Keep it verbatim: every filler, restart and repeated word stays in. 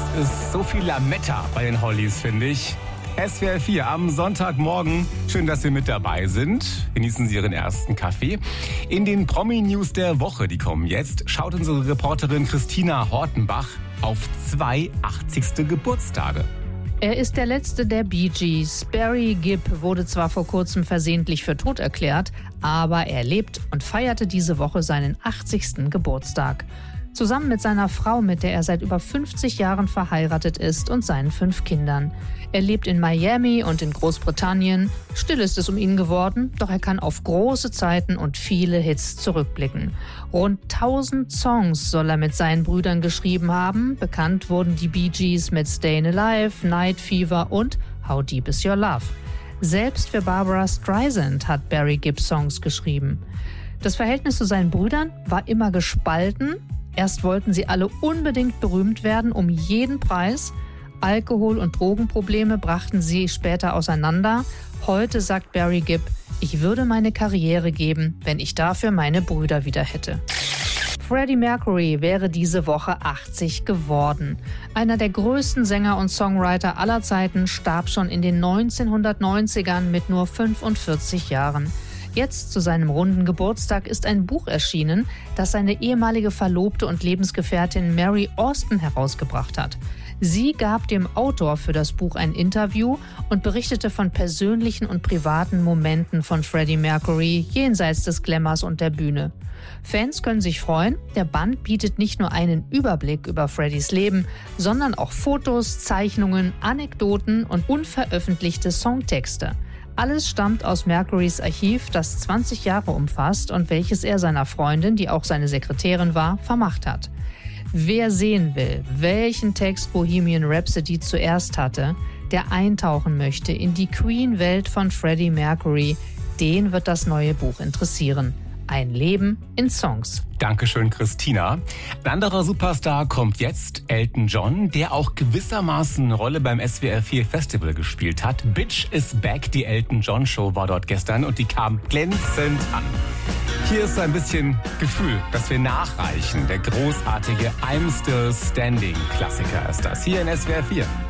ist so viel Lametta bei den Hollies, finde ich. S W R vier am Sonntagmorgen. Schön, dass Sie mit dabei sind. Genießen Sie Ihren ersten Kaffee. In den Promi-News der Woche, die kommen jetzt, schaut unsere Reporterin Christina Hortenbach auf zwei achtzigste Geburtstage. Er ist der letzte der Bee Gees. Barry Gibb wurde zwar vor kurzem versehentlich für tot erklärt, aber er lebt und feierte diese Woche seinen achtzigsten Geburtstag. Zusammen mit seiner Frau, mit der er seit über fünfzig Jahren verheiratet ist, und seinen fünf Kindern. Er lebt in Miami und in Großbritannien. Still ist es um ihn geworden, doch er kann auf große Zeiten und viele Hits zurückblicken. Rund tausend Songs soll er mit seinen Brüdern geschrieben haben. Bekannt wurden die Bee Gees mit Stayin' Alive, Night Fever und How Deep Is Your Love. Selbst für Barbra Streisand hat Barry Gibb Songs geschrieben. Das Verhältnis zu seinen Brüdern war immer gespalten. Erst wollten sie alle unbedingt berühmt werden, um jeden Preis. Alkohol- und Drogenprobleme brachten sie später auseinander. Heute sagt Barry Gibb, ich würde meine Karriere geben, wenn ich dafür meine Brüder wieder hätte. Freddie Mercury wäre diese Woche achtzig geworden. Einer der größten Sänger und Songwriter aller Zeiten starb schon in den neunzehnhundertneunzigern mit nur fünfundvierzig Jahren. Jetzt zu seinem runden Geburtstag ist ein Buch erschienen, das seine ehemalige Verlobte und Lebensgefährtin Mary Austin herausgebracht hat. Sie gab dem Autor für das Buch ein Interview und berichtete von persönlichen und privaten Momenten von Freddie Mercury jenseits des Glamours und der Bühne. Fans können sich freuen, der Band bietet nicht nur einen Überblick über Freddies Leben, sondern auch Fotos, Zeichnungen, Anekdoten und unveröffentlichte Songtexte. Alles stammt aus Mercurys Archiv, das zwanzig Jahre umfasst und welches er seiner Freundin, die auch seine Sekretärin war, vermacht hat. Wer sehen will, welchen Text Bohemian Rhapsody zuerst hatte, der eintauchen möchte in die Queen-Welt von Freddie Mercury, den wird das neue Buch interessieren. Ein Leben in Songs. Dankeschön, Christina. Ein anderer Superstar kommt jetzt, Elton John, der auch gewissermaßen eine Rolle beim S W R vier Festival gespielt hat. Bitch is Back, die Elton John Show war dort gestern und die kam glänzend an. Hier ist so ein bisschen Gefühl, dass wir nachreichen. Der großartige I'm Still Standing Klassiker ist das hier in S W R vier.